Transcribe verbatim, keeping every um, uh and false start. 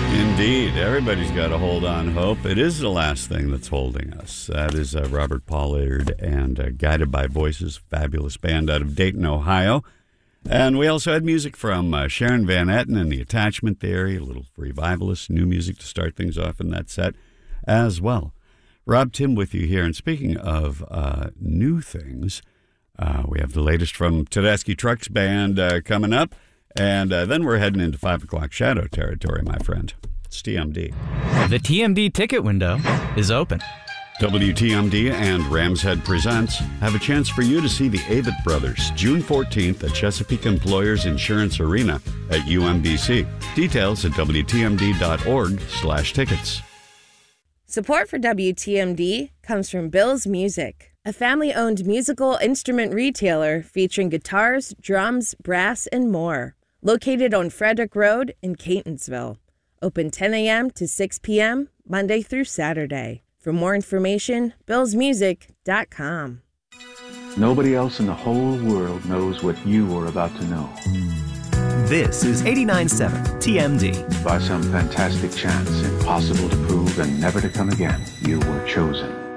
Indeed. Everybody's got to hold on hope. It is the last thing that's holding us. That is uh, Robert Pollard and uh, Guided by Voices, fabulous band out of Dayton, Ohio. And we also had music from uh, Sharon Van Etten and the Attachment Theory, a little revivalist, new music to start things off in that set as well. Rob Tim with you here. And speaking of uh, new things, uh, we have the latest from Tedeschi Trucks Band uh, coming up. And uh, then we're heading into five o'clock shadow territory, my friend. It's T M D. The T M D ticket window is open. W T M D and Rams Head Presents have a chance for you to see the Avett Brothers June fourteenth at Chesapeake Employers Insurance Arena at U M B C. Details at W T M D dot org slash tickets. Support for W T M D comes from Bill's Music, a family-owned musical instrument retailer featuring guitars, drums, brass, and more. Located on Frederick Road in Catonsville. Open ten a.m. to six p.m. Monday through Saturday. For more information, bills music dot com. Nobody else in the whole world knows what you are about to know. This is eighty-nine point seven T M D. By some fantastic chance, impossible to prove and never to come again, you were chosen.